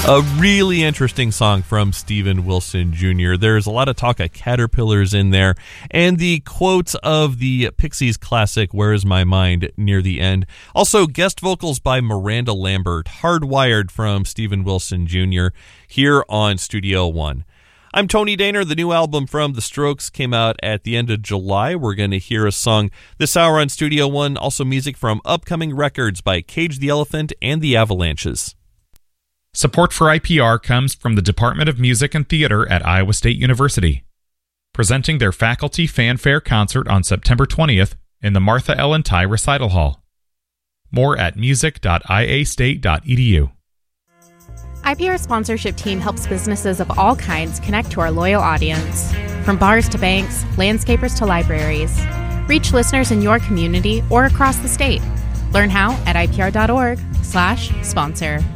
A really interesting song from Steven Wilson Jr. There's a lot of talk of caterpillars in there, and the quotes of the Pixies classic Where's My Mind near the end. Also, guest vocals by Miranda Lambert, Hardwired from Steven Wilson Jr. here on Studio One. I'm Tony Daner. The new album from The Strokes came out at the end of July. We're going to hear a song this hour on Studio One. Also music from upcoming records by Cage the Elephant and the Avalanches. Support for IPR comes from the Department of Music and Theater at Iowa State University, presenting their Faculty Fanfare Concert on September 20th in the Martha Ellen Ty Recital Hall. More at music.iastate.edu. IPR sponsorship team helps businesses of all kinds connect to our loyal audience. From bars to banks, landscapers to libraries. Reach listeners in your community or across the state. Learn how at ipr.org/sponsor.